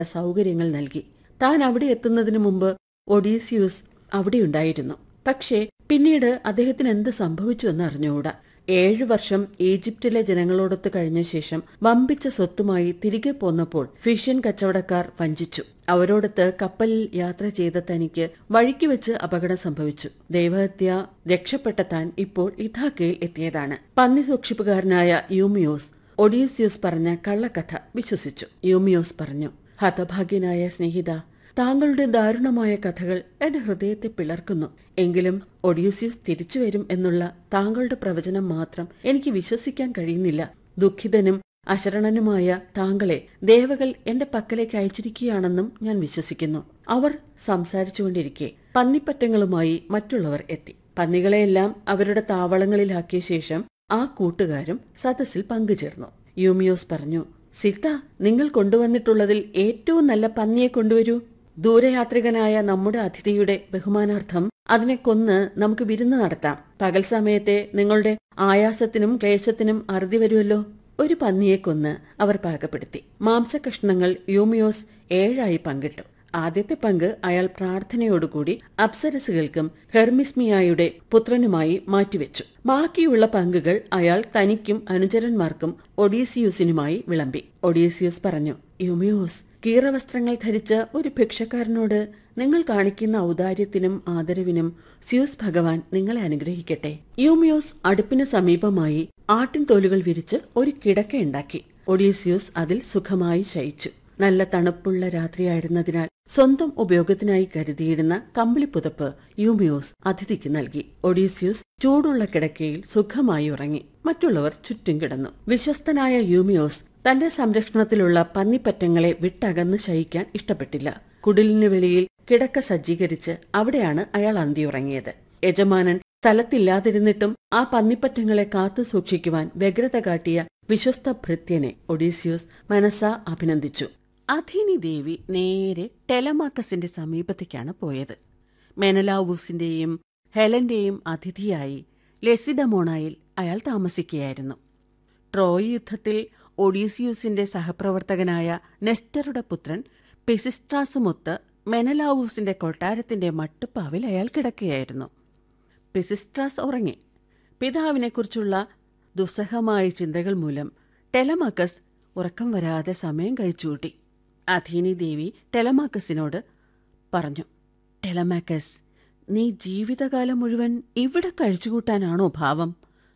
സൗകര്യങ്ങൾ നൽകി. താൻ അവിടെ എത്തുന്നതിനു മുമ്പ് ഒഡീസിയൂസ് അവിടെയുണ്ടായിരുന്നു. പക്ഷേ പിന്നീട് അദ്ദേഹത്തിന് എന്ത് സംഭവിച്ചു എന്ന് അറിഞ്ഞുകൂടാ. 7 വർഷം ഈജിപ്തിലെ ജനങ്ങളോടൊത്ത് കഴിഞ്ഞ ശേഷം വമ്പിച്ച സ്വത്തുമായി തിരികെ പോന്നപ്പോൾ ഫിഷ്യൻ കച്ചവടക്കാർ വഞ്ചിച്ചു. അവരോടൊത്ത് കപ്പലിൽ യാത്ര ചെയ്ത തനിക്ക് വഴിക്ക് വെച്ച് അപകടം സംഭവിച്ചു. ദൈവഹത്യ രക്ഷപ്പെട്ട താൻ ഇപ്പോൾ ഇഥാക്കയിൽ എത്തിയതാണ്. പന്നി സൂക്ഷിപ്പുകാരനായ യൂമിയോസ് ഒഡീസിയൂസ് പറഞ്ഞ കള്ളക്കഥ വിശ്വസിച്ചു. യൂമിയോസ് പറഞ്ഞു, ഹതഭാഗ്യനായ സ്നേഹിത, താങ്കളുടെ ദാരുണമായ കഥകൾ എന്റെ ഹൃദയത്തെ പിളർക്കുന്നു. എങ്കിലും ഒഡീസിയൂസ് തിരിച്ചു വരും എന്നുള്ള താങ്കളുടെ പ്രവചനം മാത്രം എനിക്ക് വിശ്വസിക്കാൻ കഴിയുന്നില്ല. ദുഃഖിതനും അശരണനുമായ താങ്കളെ ദേവകൾ എന്റെ പക്കലേക്ക് അയച്ചിരിക്കുകയാണെന്നും ഞാൻ വിശ്വസിക്കുന്നു. അവർ സംസാരിച്ചുകൊണ്ടിരിക്കെ പന്നിപ്പറ്റങ്ങളുമായി മറ്റുള്ളവർ എത്തി. പന്നികളെയെല്ലാം അവരുടെ താവളങ്ങളിലാക്കിയ ശേഷം ആ കൂട്ടുകാരും സദസ്സിൽ പങ്കുചേർന്നു. യൂമിയോസ് പറഞ്ഞു, സിത്ത, നിങ്ങൾ കൊണ്ടുവന്നിട്ടുള്ളതിൽ ഏറ്റവും നല്ല പന്നിയെ കൊണ്ടുവരൂ. ദൂരയാത്രികനായ നമ്മുടെ അതിഥിയുടെ ബഹുമാനാർത്ഥം അതിനെ കൊന്ന് നമുക്ക് വിരുന്ന് നടത്താം. പകൽ സമയത്തെ നിങ്ങളുടെ ആയാസത്തിനും ക്ലേശത്തിനും അറുതി വരുമല്ലോ. ഒരു പന്നിയെ കൊന്ന് അവർ പാകപ്പെടുത്തി. മാംസകഷ്ണങ്ങൾ യൂമിയോസ് 7 പങ്കിട്ടു. ആദ്യത്തെ പങ്ക് അയാൾ പ്രാർത്ഥനയോടുകൂടി അപ്സരസുകൾക്കും ഹെർമിസ്മിയായുടെ പുത്രനുമായി മാറ്റിവെച്ചു. ബാക്കിയുള്ള പങ്കുകൾ അയാൾ തനിക്കും അനുചരന്മാർക്കും ഒഡീസിയൂസിനുമായി വിളമ്പി. ഒഡീസിയൂസ് പറഞ്ഞു, യൂമിയോസ്, കീറവസ്ത്രങ്ങൾ ധരിച്ച ഒരു ഭിക്ഷക്കാരനോട് നിങ്ങൾ കാണിക്കുന്ന ഔദാര്യത്തിനും ആദരവിനും സ്യൂസ് ഭഗവാൻ നിങ്ങളെ അനുഗ്രഹിക്കട്ടെ. യൂമിയോസ് അടുപ്പിന് സമീപമായി ആട്ടിൻ തോലുകൾ വിരിച്ച് ഒരു കിടക്കയുണ്ടാക്കി. ഒഡീസിയൂസ് അതിൽ സുഖമായി ശയിച്ചു. നല്ല തണുപ്പുള്ള രാത്രിയായിരുന്നതിനാൽ സ്വന്തം ഉപയോഗത്തിനായി കരുതിയിരുന്ന കമ്പിളിപ്പുതപ്പ് യൂമിയോസ് അതിഥിക്ക് നൽകി. ഒഡീസിയൂസ് ചൂടുള്ള കിടക്കയിൽ സുഖമായി ഉറങ്ങി. മറ്റുള്ളവർ ചുറ്റും കിടന്നു. വിശ്വസ്തനായ യൂമിയോസ് തന്റെ സംരക്ഷണത്തിലുള്ള പന്നിപ്പറ്റങ്ങളെ വിട്ടകന്ന് ശയിക്കാൻ ഇഷ്ടപ്പെട്ടില്ല. കുടിലിനു വെളിയിൽ കിടക്ക സജ്ജീകരിച്ച് അവിടെയാണ് അയാൾ അന്തിയുറങ്ങിയത്. യജമാനൻ സ്ഥലത്തില്ലാതിരുന്നിട്ടും ആ പന്നിപ്പറ്റങ്ങളെ കാത്തു സൂക്ഷിക്കുവാൻ വ്യഗ്രത കാട്ടിയ വിശ്വസ്ത ഭൃത്യനെ ഒഡീസിയൂസ് മനസ്സാ അഭിനന്ദിച്ചു. അഥീനി ദേവി നേരെ ടെലമാക്കസിന്റെ സമീപത്തേക്കാണ് പോയത്. മെനലാവൂസിന്റെയും ഹെലന്റെയും അതിഥിയായി ലെസിഡമോണായിൽ അയാൾ താമസിക്കുകയായിരുന്നു. ട്രോയ് യുദ്ധത്തിൽ ഒഡീസിയൂസിന്റെ സഹപ്രവർത്തകനായ നെസ്റ്ററുടെ പുത്രൻ പെസിസ്ട്രാസുമൊത്ത് മെനലാവൂസിന്റെ കൊട്ടാരത്തിന്റെ മട്ടുപ്പാവിൽ അയാൾ കിടക്കുകയായിരുന്നു. പെസിസ്ട്രാസ് ഉറങ്ങി. പിതാവിനെക്കുറിച്ചുള്ള ദുസ്സഹമായ ചിന്തകൾ മൂലം ടെലമാക്കസ് ഉറക്കം വരാതെ സമയം കഴിച്ചുകൂട്ടി. അഥീനി ദേവി ടെലമാക്കസിനോട് പറഞ്ഞു, ടെലമാക്കസ്, നീ ജീവിതകാലം മുഴുവൻ ഇവിടെ കഴിച്ചുകൂട്ടാനാണോ ഭാവം?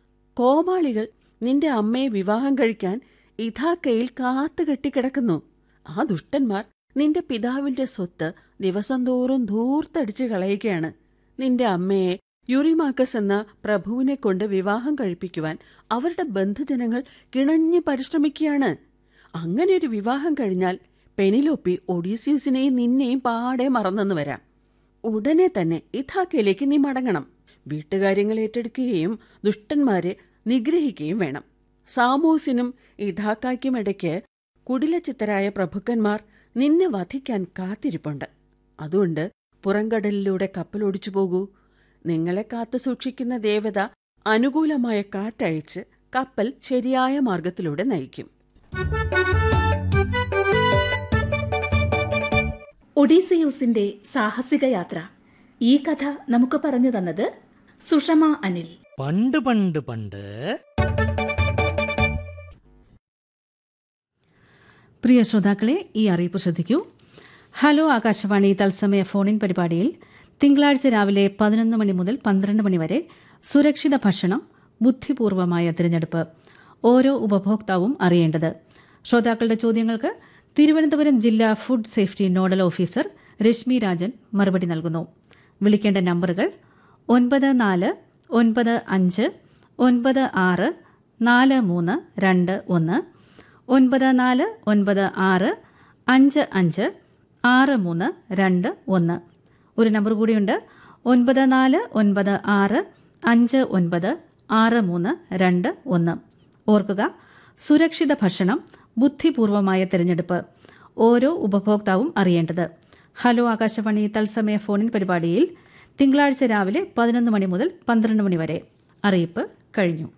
കോമാളികൾ നിന്റെ അമ്മയെ വിവാഹം കഴിക്കാൻ ഇഥാക്കയിൽ കാത്തുകെട്ടിക്കിടക്കുന്നു. ആ ദുഷ്ടന്മാർ നിന്റെ പിതാവിന്റെ സ്വത്ത് ദിവസം തോറും ധൂർത്തടിച്ചു കളയുകയാണ്. നിന്റെ അമ്മയെ യൂറിമാക്കസ് എന്ന പ്രഭുവിനെ കൊണ്ട് വിവാഹം കഴിപ്പിക്കുവാൻ അവരുടെ ബന്ധുജനങ്ങൾ കിണഞ്ഞു പരിശ്രമിക്കുകയാണ്. അങ്ങനെയൊരു വിവാഹം കഴിഞ്ഞാൽ പെനിലോപ്പി ഒഡീസിയൂസിനെയും നിന്നെയും പാടെ മറന്നെന്ന് വരാം. ഉടനെ തന്നെ ഇഥാക്കയിലേക്ക് നീ മടങ്ങണം. വീട്ടുകാര്യങ്ങൾ ഏറ്റെടുക്കുകയും ദുഷ്ടന്മാരെ നിഗ്രഹിക്കുകയും വേണം. സാമോസിനും ഇഥാക്കായ്ക്കുമിടയ്ക്ക് കുടിലചിത്തരായ പ്രഭുക്കന്മാർ നിന്നെ വധിക്കാൻ കാത്തിരിപ്പുണ്ട്. അതുകൊണ്ട് പുറംകടലിലൂടെ കപ്പലോടിച്ചു പോകൂ. നിങ്ങളെ കാത്തു സൂക്ഷിക്കുന്ന ദേവത അനുകൂലമായ കാറ്റയച്ച് കപ്പൽ ശരിയായ മാർഗത്തിലൂടെ നയിക്കും. ഒഡീസിയൂസിന്റെ സാഹസിക യാത്ര. ഈ കഥ നമുക്ക് പറഞ്ഞു തന്നത് സുഷമ അനിൽ. പണ്ട് പണ്ട് പണ്ട്. പ്രിയ ശ്രോതാക്കളെ, ഈ അറിയിപ്പ് ശ്രദ്ധിക്കൂ. ഹലോ ആകാശവാണി തത്സമയ ഫോണിൻ പരിപാടിയിൽ തിങ്കളാഴ്ച രാവിലെ 11 മണി മുതൽ 12 മണി വരെ സുരക്ഷിത ഭക്ഷണം, ബുദ്ധിപൂർവമായ തിരഞ്ഞെടുപ്പ്, ഓരോ ഉപഭോക്താവും അറിയേണ്ടത്. ശ്രോതാക്കളുടെ ചോദ്യങ്ങൾക്ക് തിരുവനന്തപുരം ജില്ലാ food safety nodal officer Rashmi Rajan മറുപടി നൽകുന്നു. വിളിക്കേണ്ട നമ്പറുകൾ 9495964321, 9496556321. ഒരു നമ്പർ കൂടിയുണ്ട്, 9496596321. ഓർക്കുക, സുരക്ഷിത ഭക്ഷണം, ബുദ്ധിപൂർവമായ തിരഞ്ഞെടുപ്പ്, ഓരോ ഉപഭോക്താവും അറിയേണ്ടത്. ഹലോ ആകാശവാണി തത്സമയ ഫോണിൻ പരിപാടിയിൽ തിങ്കളാഴ്ച രാവിലെ 11 മണി മുതൽ 12 മണി വരെ. അറിയിപ്പ് കഴിഞ്ഞു.